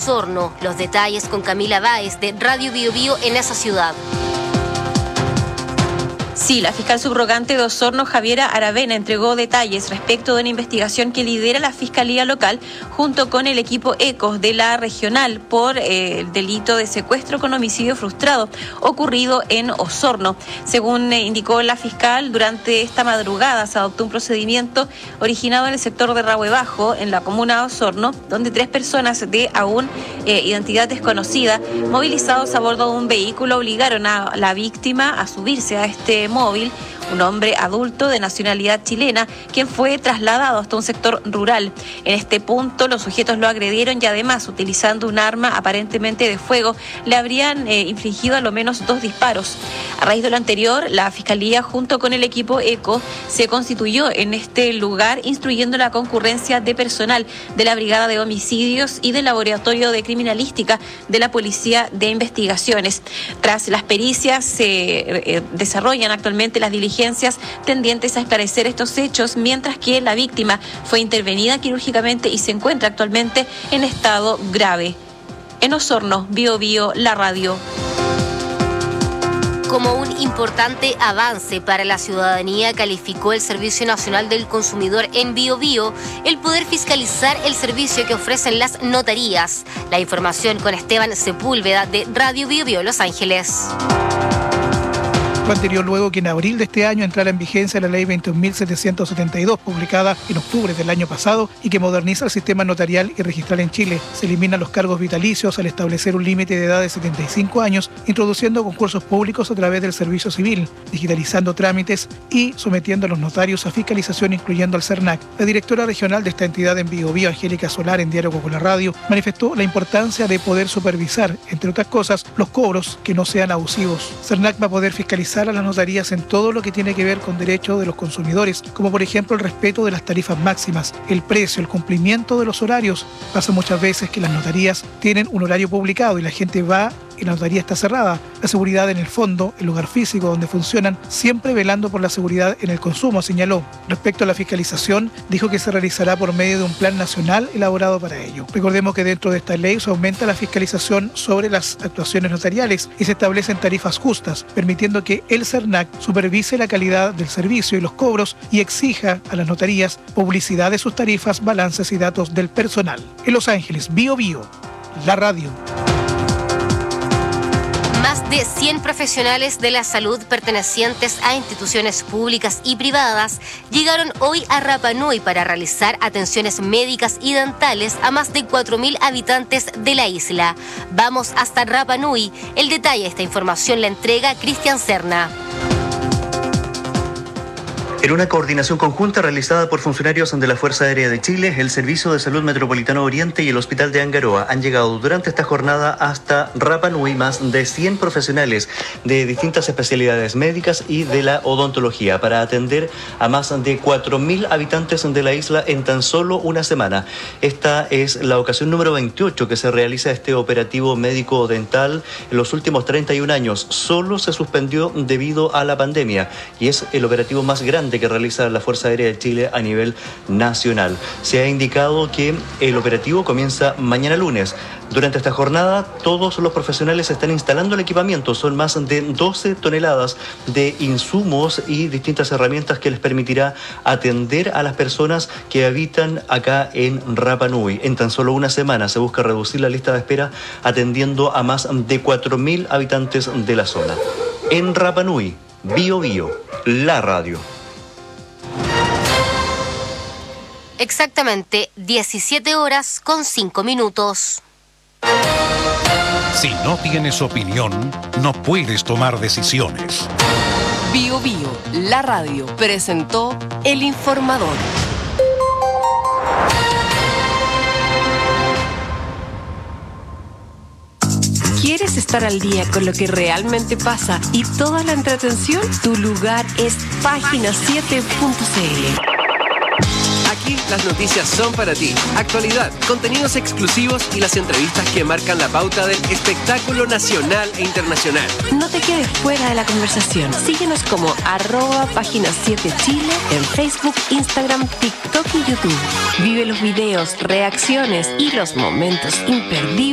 Osorno. Los detalles con Camila Báez de Radio Bio Bio en esa ciudad. Sí, la fiscal subrogante de Osorno, Javiera Aravena, entregó detalles respecto de una investigación que lidera la Fiscalía Local junto con el equipo ECOS de la regional por el delito de secuestro con homicidio frustrado ocurrido en Osorno. Según indicó la fiscal, durante esta madrugada se adoptó un procedimiento originado en el sector de Rahue Bajo, en la comuna de Osorno, donde 3 personas de aún identidad desconocida, movilizados a bordo de un vehículo, obligaron a la víctima a subirse a este móvil, un hombre adulto de nacionalidad chilena, quien fue trasladado hasta un sector rural. En este punto, los sujetos lo agredieron y además, utilizando un arma aparentemente de fuego, le habrían infligido a lo menos 2 disparos. A raíz de lo anterior, la Fiscalía, junto con el equipo ECO, se constituyó en este lugar, instruyendo la concurrencia de personal de la Brigada de Homicidios y del Laboratorio de Criminalística de la Policía de Investigaciones. Tras las pericias, se desarrollan actualmente las diligencias tendientes a esclarecer estos hechos, mientras que la víctima fue intervenida quirúrgicamente y se encuentra actualmente en estado grave. En Osorno, Bio Bio, la radio. Como un importante avance para la ciudadanía, calificó el Servicio Nacional del Consumidor en Bio Bio el poder fiscalizar el servicio que ofrecen las notarías. La información con Esteban Sepúlveda de Radio Bio Bio, Los Ángeles. Lo anterior luego que en abril de este año entrara en vigencia la Ley 21.772, publicada en octubre del año pasado y que moderniza el sistema notarial y registral en Chile. Se eliminan los cargos vitalicios al establecer un límite de edad de 75 años, introduciendo concursos públicos a través del servicio civil, digitalizando trámites y sometiendo a los notarios a fiscalización, incluyendo al CERNAC. La directora regional de esta entidad en Bio Bio, Angélica Solar, en diálogo con la radio, manifestó la importancia de poder supervisar, entre otras cosas, los cobros que no sean abusivos. CERNAC va a poder fiscalizar a las notarías en todo lo que tiene que ver con derechos de los consumidores, como por ejemplo el respeto de las tarifas máximas, el precio, el cumplimiento de los horarios. Pasa muchas veces que las notarías tienen un horario publicado y la gente va y la notaría está cerrada. La seguridad en el fondo, el lugar físico donde funcionan, siempre velando por la seguridad en el consumo, señaló. Respecto a la fiscalización, dijo que se realizará por medio de un plan nacional elaborado para ello. Recordemos que dentro de esta ley se aumenta la fiscalización sobre las actuaciones notariales y se establecen tarifas justas, permitiendo que el CERNAC supervise la calidad del servicio y los cobros y exija a las notarías publicidad de sus tarifas, balances y datos del personal. En Los Ángeles, Bio Bio, la radio. Más de 100 profesionales de la salud pertenecientes a instituciones públicas y privadas llegaron hoy a Rapa Nui para realizar atenciones médicas y dentales a más de 4.000 habitantes de la isla. Vamos hasta Rapa Nui. El detalle de esta información la entrega Cristian Serna. En una coordinación conjunta realizada por funcionarios de la Fuerza Aérea de Chile, el Servicio de Salud Metropolitano Oriente y el Hospital de Angaroa han llegado durante esta jornada hasta Rapa Nui más de 100 profesionales de distintas especialidades médicas y de la odontología para atender a más de 4.000 habitantes de la isla en tan solo una semana. Esta es la ocasión número 28 que se realiza este operativo médico-dental. En los últimos 31 años solo se suspendió debido a la pandemia y es el operativo más grande que realiza la Fuerza Aérea de Chile a nivel nacional. Se ha indicado que el operativo comienza mañana lunes. Durante esta jornada, todos los profesionales están instalando el equipamiento. Son más de 12 toneladas de insumos y distintas herramientas que les permitirá atender a las personas que habitan acá en Rapa Nui. En tan solo una semana se busca reducir la lista de espera atendiendo a más de 4.000 habitantes de la zona. En Rapa Nui, Bio Bio, la radio. Exactamente 17:05. Si no tienes opinión, no puedes tomar decisiones. Bio Bio, la radio, presentó El Informador. ¿Quieres estar al día con lo que realmente pasa y toda la entretención? Tu lugar es Página7.cl. Aquí las noticias son para ti. Actualidad, contenidos exclusivos y las entrevistas que marcan la pauta del espectáculo nacional e internacional. No te quedes fuera de la conversación. Síguenos como @Página7Chile en Facebook, Instagram, TikTok y YouTube. Vive los videos, reacciones y los momentos imperdibles